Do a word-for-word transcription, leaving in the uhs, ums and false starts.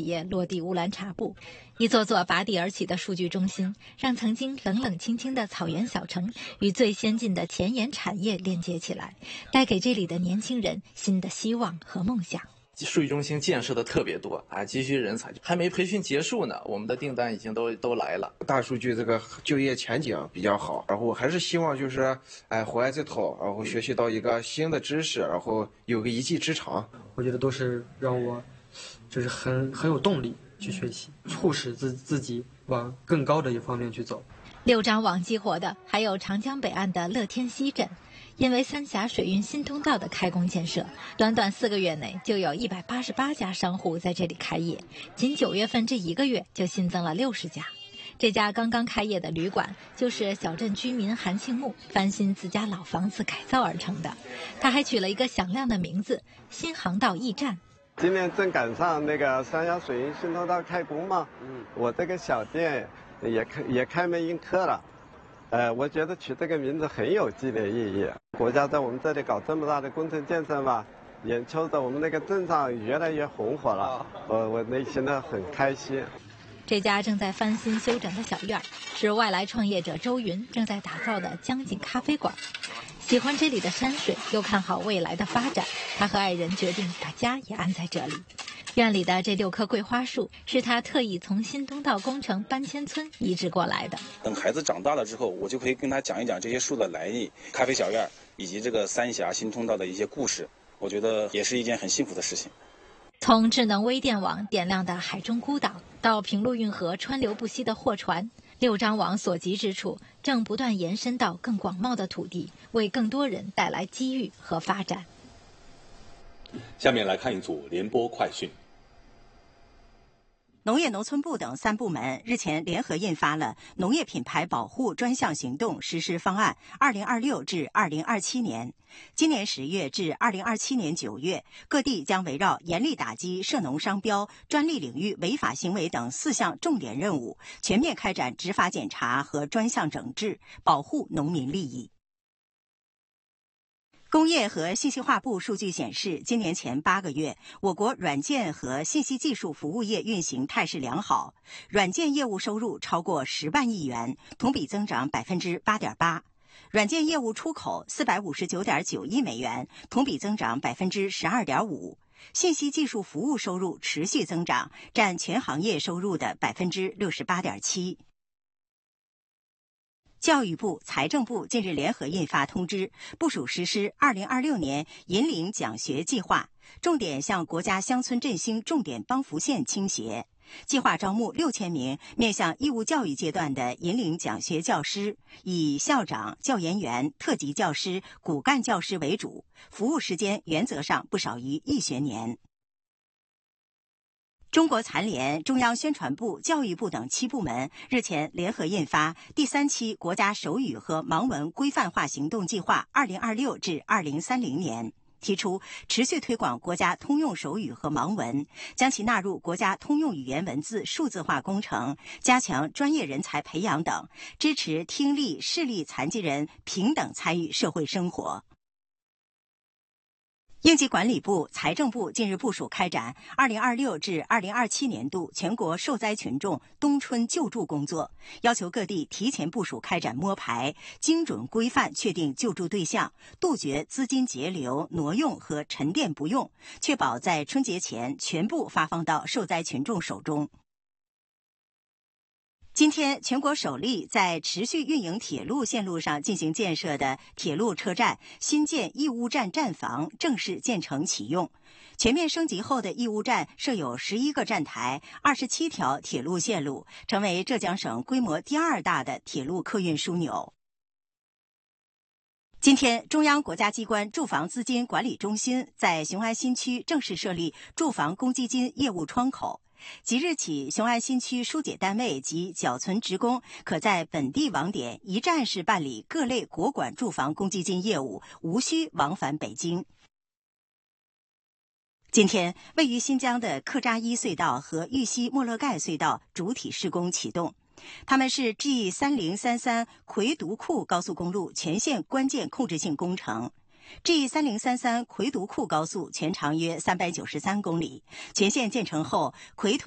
业落地乌兰察布，一座座拔地而起的数据中心，让曾经冷冷清清的草原小城与最先进的前沿产业连接起来，带给这里的年轻人新的希望和梦想。 数据中心建设的特别多啊，急需人才，还没培训结束呢，我们的订单已经都都来了。 大数据这个就业前景比较好，然后还是希望就是哎回来这头，然后学习到一个新的知识，然后有个一技之长。 我觉得都是让我就是很很有动力去学习，促使自自己往更高的一方面去走。 六张网激活的还有长江北岸的乐天溪镇。因为三峡水运新通道的开工建设，短短四个月内就有一百八十八家商户在这里开业，仅九月份这一个月就新增了六十家。这家刚刚开业的旅馆就是小镇居民韩庆木翻新自家老房子改造而成的，他还取了一个响亮的名字——新航道驿站。 今年正赶上那个三峡水运新通道开工嘛，嗯，我这个小店也开也开门迎客了。呃，我觉得取这个名字很有纪念意义。国家在我们这里搞这么大的工程建设嘛，眼瞅着我们那个镇上越来越红火了，我我内心的很开心。 这家正在翻新修整的小院，是外来创业者周云正在打造的江景咖啡馆。喜欢这里的山水，又看好未来的发展，他和爱人决定把家也安在这里。院里的这六棵桂花树是他特意从新通道工程搬迁村移植过来的。 等孩子长大了之后，我就可以跟他讲一讲这些树的来历、咖啡小院以及这个三峡新通道的一些故事，我觉得也是一件很幸福的事情。 从智能微电网点亮的海中孤岛，到平陆运河川流不息的货船，六张网所及之处正不断延伸到更广袤的土地，为更多人带来机遇和发展。 下面来看一组联播快讯。 农业农村部等三部门日前联合印发了《农业品牌保护专项行动实施方案（二零二六至二零二七年）》。今年十月至二零二七年九月，各地将围绕严厉打击涉农商标、专利领域违法行为等四项重点任务，全面开展执法检查和专项整治，保护农民利益。工业和信息化部数据显示，今年前八个月，我国软件和信息技术服务业运行态势良好，软件业务收入超过十万亿元，同比增长百分之八点八；软件业务出口四百五十九点九亿美元，同比增长百分之十二点五；信息技术服务收入持续增长，占全行业收入的百分之六十八点七。教育部、财政部近日联合印发通知，部署实施二零二六年引领奖学计划，重点向国家乡村振兴重点帮扶县倾斜。计划招募六千名面向义务教育阶段的引领奖学教师，以校长、教研员、特级教师、骨干教师为主，服务时间原则上不少于一学年。中国残联、中央宣传部、教育部等七部门日前联合印发第三期国家手语和盲文规范化行动计划（二零二六至二零三零年），提出持续推广国家通用手语和盲文，将其纳入国家通用语言文字数字化工程，加强专业人才培养等，支持听力、视力残疾人平等参与社会生活。应急管理部、财政部近日部署开展二零二六至二零二七年度全国受灾群众冬春救助工作，要求各地提前部署开展摸排，精准规范确定救助对象，杜绝资金截流、挪用和沉淀不用，确保在春节前全部发放到受灾群众手中。今天，全国首例在持续运营铁路线路上进行建设的铁路车站新建义乌站站房正式建成启用。全面升级后的义乌站设有十一个站台、二十七条铁路线路，成为浙江省规模第二大的铁路客运枢纽。今天，中央国家机关住房资金管理中心在雄安新区正式设立住房公积金业务窗口。即日起，雄安新区疏解单位及缴存职工可在本地网点一站式办理各类国管住房公积金业务，无需往返北京。今天，位于新疆的克扎伊隧道和玉溪莫勒盖隧道主体施工启动，它们是 G 三零三三奎独库高速公路全线关键控制性工程。G 三零三三奎独库高速全长约三百九十三公里，全线建成后，奎